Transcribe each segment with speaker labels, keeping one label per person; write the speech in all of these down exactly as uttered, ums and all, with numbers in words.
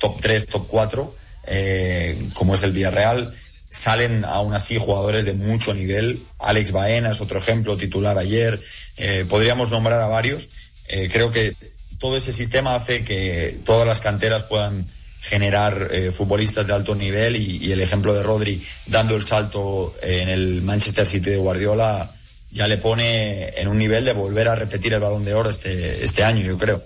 Speaker 1: top tres, top cuatro, eh, como es el Villarreal, salen aún así jugadores de mucho nivel. Alex Baena es otro ejemplo, titular ayer. Eh, podríamos nombrar a varios. Eh, creo que todo ese sistema hace que todas las canteras puedan generar eh, futbolistas de alto nivel y, y el ejemplo de Rodri dando el salto en el Manchester City de Guardiola ya le pone en un nivel de volver a repetir el Balón de Oro este, este año, yo creo.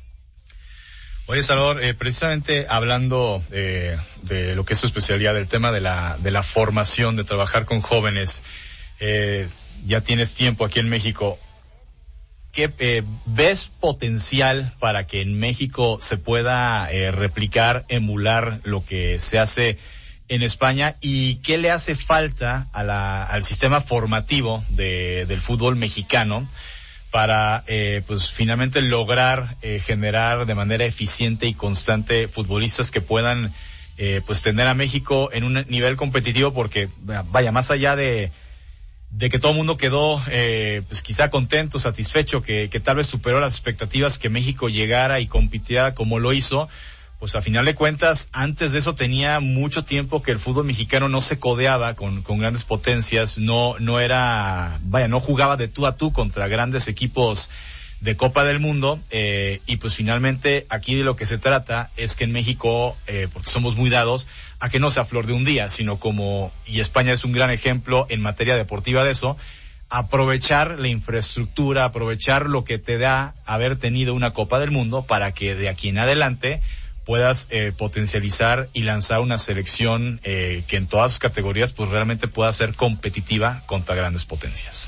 Speaker 2: Oye, Salvador, eh, precisamente hablando eh, de lo que es tu especialidad, del tema de la de la formación, de trabajar con jóvenes, eh, ya tienes tiempo aquí en México. ¿Qué eh, ves potencial para que en México se pueda eh, replicar, emular lo que se hace en España? ¿Y qué le hace falta a la, al sistema formativo de, del fútbol mexicano para eh, pues finalmente lograr eh, generar de manera eficiente y constante futbolistas que puedan eh, pues tener a México en un nivel competitivo? Porque vaya, más allá de de que todo el mundo quedó eh, pues quizá contento, satisfecho, que, que tal vez superó las expectativas que México llegara y compitiera como lo hizo, pues a final de cuentas, antes de eso tenía mucho tiempo que el fútbol mexicano no se codeaba con, con grandes potencias, no, no era, vaya, no jugaba de tú a tú contra grandes equipos de Copa del Mundo, eh, y pues finalmente aquí de lo que se trata es que en México, eh, porque somos muy dados a que no sea flor de un día, sino como, y España es un gran ejemplo en materia deportiva de eso, aprovechar la infraestructura, aprovechar lo que te da haber tenido una Copa del Mundo para que de aquí en adelante puedas eh, potencializar y lanzar una selección eh, que en todas sus categorías pues realmente pueda ser competitiva contra grandes potencias.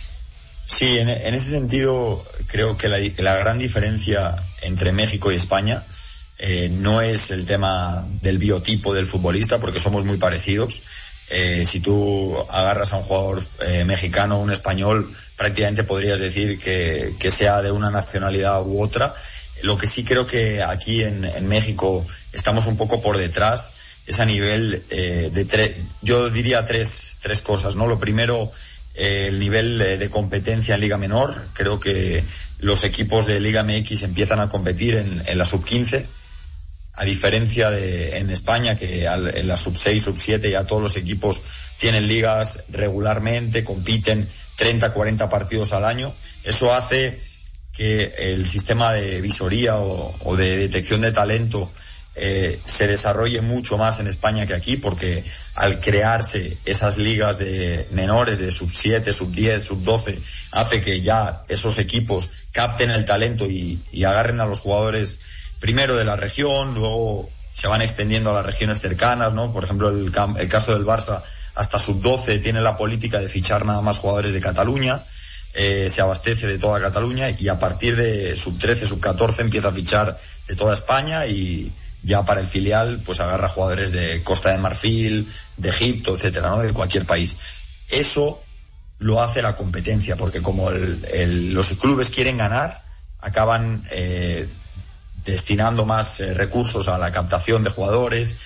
Speaker 1: Sí, en, en ese sentido creo que la, la gran diferencia entre México y España eh, no es el tema del biotipo del futbolista, porque somos muy parecidos. Eh, si tú agarras a un jugador eh, mexicano o un español, prácticamente podrías decir que, que sea de una nacionalidad u otra. Lo que sí creo que aquí en, en México estamos un poco por detrás es a nivel eh, de tres, yo diría tres, tres cosas, ¿no? Lo primero, eh, el nivel eh, de competencia en Liga Menor. Creo que los equipos de Liga M X empiezan a competir en, en la sub quince, a diferencia de en España, que al, en la sub seis, sub siete ya todos los equipos tienen ligas regularmente, compiten treinta, cuarenta partidos al año. Eso hace que el sistema de visoría o, o de detección de talento eh, se desarrolle mucho más en España que aquí, porque al crearse esas ligas de menores de sub siete, sub diez, sub doce, hace que ya esos equipos capten el talento y, y agarren a los jugadores primero de la región, luego se van extendiendo a las regiones cercanas, ¿no? Por ejemplo, el, el caso del Barça, hasta sub doce tiene la política de fichar nada más jugadores de Cataluña. Eh, se abastece de toda Cataluña, y a partir de sub trece, sub catorce empieza a fichar de toda España, y ya para el filial pues agarra jugadores de Costa de Marfil, de Egipto, etcétera, ¿no? De cualquier país. Eso lo hace la competencia, porque como el, el, los clubes quieren ganar, acaban eh, destinando más eh, recursos a la captación de jugadores,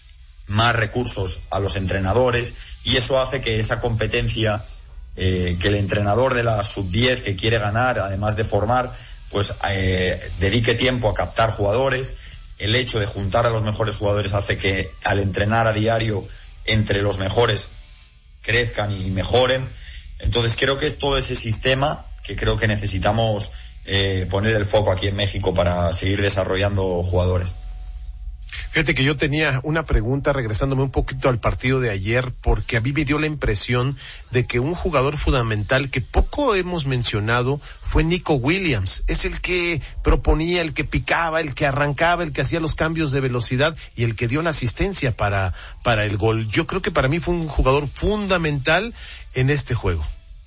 Speaker 1: más recursos a los entrenadores, y eso hace que esa competencia, Eh, que el entrenador de la sub diez que quiere ganar, además de formar, pues eh, dedique tiempo a captar jugadores. El hecho de juntar a los mejores jugadores hace que al entrenar a diario entre los mejores crezcan y mejoren. Entonces creo que es todo ese sistema que creo que necesitamos eh, poner el foco aquí en México para seguir desarrollando jugadores.
Speaker 3: Fíjate que yo tenía una pregunta regresándome un poquito al partido de ayer, porque a mí me dio la impresión de que un jugador fundamental que poco hemos mencionado fue Nico Williams. Es el que proponía, el que picaba, el que arrancaba, el que hacía los cambios de velocidad y el que dio la asistencia para, para el gol. Yo creo que para mí fue un jugador fundamental en este juego.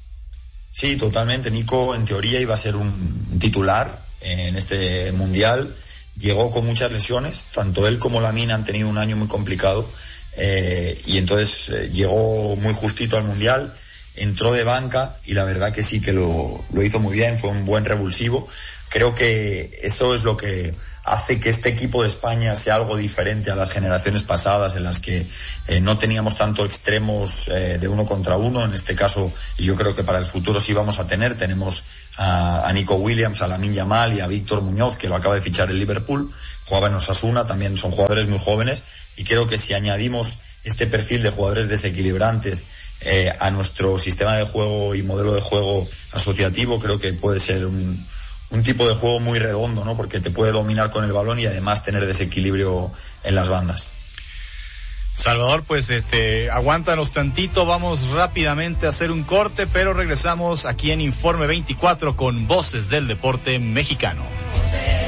Speaker 1: Sí, totalmente. Nico en teoría iba a ser un titular en este mundial. Llegó con muchas lesiones, tanto él como Lamine han tenido un año muy complicado, eh, y entonces eh, llegó muy justito al Mundial, entró de banca y la verdad que sí que lo, lo hizo muy bien, fue un buen revulsivo. Creo que eso es lo que hace que este equipo de España sea algo diferente a las generaciones pasadas, en las que eh, no teníamos tanto extremos eh, de uno contra uno. En este caso, y yo creo que para el futuro sí vamos a tener, tenemos a, a Nico Williams, a Lamine Yamal y a Víctor Muñoz, que lo acaba de fichar el Liverpool, jugaba en Osasuna, también son jugadores muy jóvenes, y creo que si añadimos este perfil de jugadores desequilibrantes eh, a nuestro sistema de juego y modelo de juego asociativo, creo que puede ser un, un tipo de juego muy redondo, ¿no? Porque te puede dominar con el balón y además tener desequilibrio en las bandas.
Speaker 2: Salvador, pues este, aguántanos tantito, vamos rápidamente a hacer un corte, pero regresamos aquí en Informe veinticuatro con Voces del Deporte Mexicano.